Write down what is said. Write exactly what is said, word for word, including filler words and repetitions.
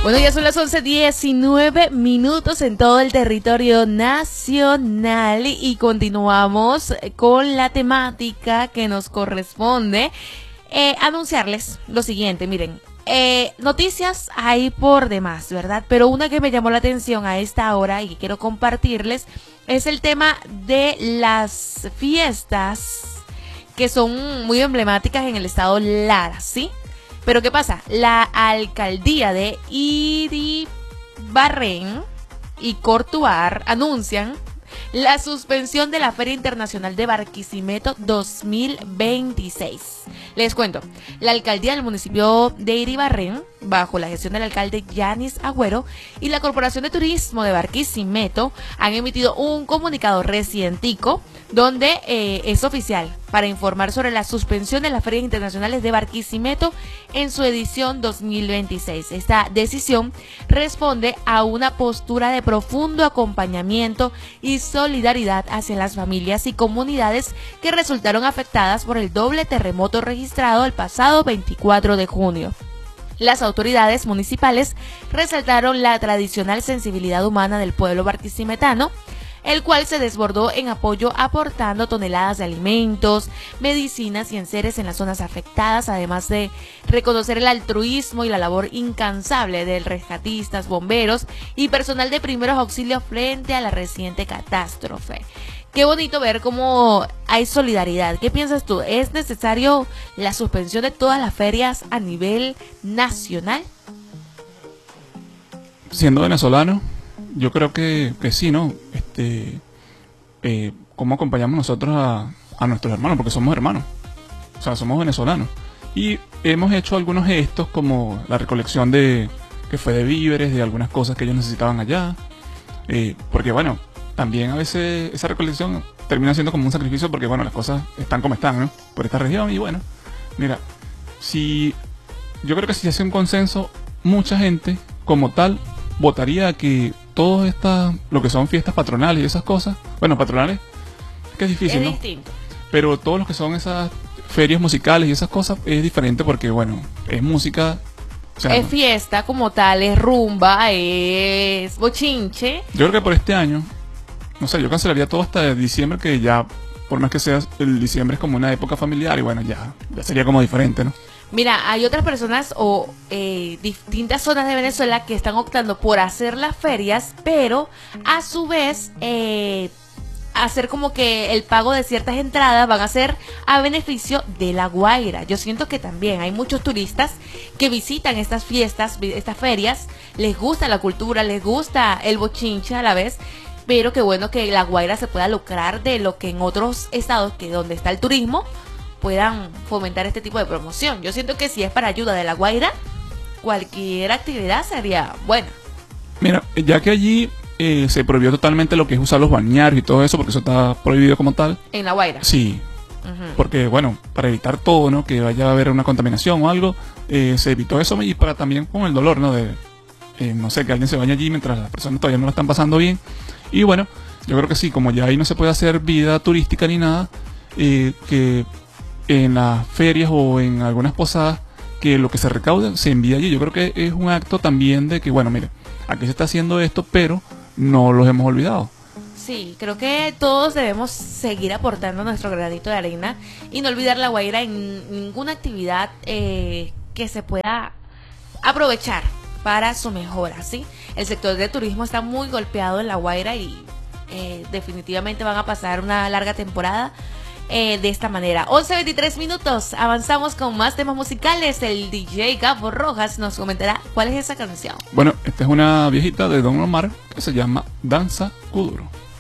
Bueno, ya son las once diecinueve minutos en todo el territorio nacional y continuamos con la temática que nos corresponde. Eh, anunciarles lo siguiente, miren, eh, noticias hay por demás, ¿verdad? Pero una que me llamó la atención a esta hora y que quiero compartirles es el tema de las fiestas que son muy emblemáticas en el estado Lara, ¿sí? Pero ¿qué pasa? La alcaldía de Iribarren y Cortuar anuncian la suspensión de la Feria Internacional de Barquisimeto dos mil veintiséis. Les cuento, la alcaldía del municipio de Iribarren, bajo la gestión del alcalde Yanis Agüero, y la Corporación de Turismo de Barquisimeto han emitido un comunicado recientico donde eh, es oficial para informar sobre la suspensión de las ferias internacionales de Barquisimeto en su edición dos mil veintiséis. Esta decisión responde a una postura de profundo acompañamiento y solidaridad hacia las familias y comunidades que resultaron afectadas por el doble terremoto registrado el pasado veinticuatro de junio. Las autoridades municipales resaltaron la tradicional sensibilidad humana del pueblo barquisimetano, el cual se desbordó en apoyo aportando toneladas de alimentos, medicinas y enseres en las zonas afectadas, además de reconocer el altruismo y la labor incansable de rescatistas, bomberos y personal de primeros auxilios frente a la reciente catástrofe. Qué bonito ver cómo hay solidaridad. ¿Qué piensas tú? ¿Es necesario la suspensión de todas las ferias a nivel nacional? Siendo venezolano, yo creo que, que sí, ¿no? Este, eh, ¿cómo acompañamos nosotros a, a nuestros hermanos? Porque somos hermanos, o sea, somos venezolanos. Y hemos hecho algunos gestos como la recolección de, que fue de víveres, de algunas cosas que ellos necesitaban allá. Eh, porque bueno, también a veces esa recolección termina siendo como un sacrificio porque bueno, las cosas están como están, ¿no? Por esta región y bueno, mira, si yo creo que si se hace un consenso, mucha gente como tal votaría que todas estas, lo que son fiestas patronales y esas cosas, bueno, patronales, es que es difícil, es ¿no? Distinto. Pero todos los que son esas ferias musicales y esas cosas es diferente porque, bueno, es música. O sea, es fiesta como tal, es rumba, es bochinche. Yo creo que por este año, no sé, yo cancelaría todo hasta diciembre, que ya, por más que sea, el diciembre es como una época familiar y bueno, ya, ya sería como diferente, ¿no? Mira, hay otras personas o eh, distintas zonas de Venezuela que están optando por hacer las ferias, pero a su vez eh, hacer como que el pago de ciertas entradas van a ser a beneficio de La Guaira. Yo siento que también hay muchos turistas que visitan estas fiestas, estas ferias, les gusta la cultura, les gusta el bochinche a la vez, pero qué bueno que La Guaira se pueda lucrar de lo que en otros estados, que donde está el turismo, puedan fomentar este tipo de promoción. Yo siento que si es para ayuda de La Guaira, cualquier actividad sería buena. Mira, ya que allí eh, se prohibió totalmente lo que es usar los balnearios y todo eso, porque eso está prohibido como tal. ¿En La Guaira? Sí. Uh-huh. Porque, bueno, para evitar todo, ¿no? Que vaya a haber una contaminación o algo, eh, se evitó eso y para también con el dolor, ¿no? De, eh, no sé, que alguien se bañe allí mientras las personas todavía no la están pasando bien. Y bueno, yo creo que sí, como ya ahí no se puede hacer vida turística ni nada, eh, que en las ferias o en algunas posadas, que lo que se recaude se envía allí. Yo creo que es un acto también de que, bueno, mire, aquí se está haciendo esto, pero no los hemos olvidado. Sí, creo que todos debemos seguir aportando nuestro granito de arena y no olvidar La Guaira en ninguna actividad eh, que se pueda aprovechar para su mejora, ¿sí? El sector de turismo está muy golpeado en La Guaira y eh, definitivamente van a pasar una larga temporada Eh, de esta manera. once veintitrés minutos, avanzamos con más temas musicales. El D J Gabo Rojas nos comentará cuál es esa canción. Bueno, esta es una viejita de Don Omar que se llama Danza Kuduro.